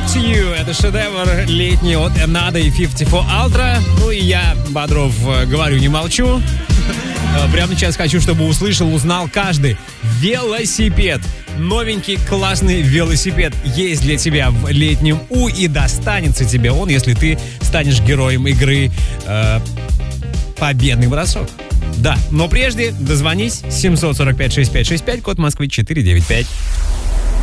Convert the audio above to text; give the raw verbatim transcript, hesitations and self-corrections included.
To You. Это шедевр летний от Enada и пятьдесят четыре Ultra. Ну и я, Бодров, говорю, не молчу. Прямо сейчас хочу, чтобы услышал, узнал каждый. Велосипед. Новенький классный велосипед есть для тебя в летнем У, и достанется тебе он, если ты станешь героем игры э, «Победный бросок». Да, но прежде дозвонись семь сорок пять шестьдесят пять шестьдесят пять, код Москвы четыреста девяносто пять.